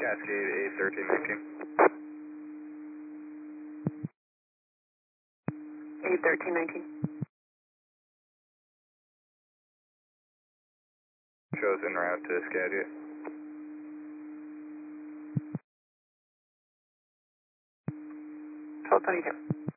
Cascade A1319. 81319. Shows en route to Skagit. 1222.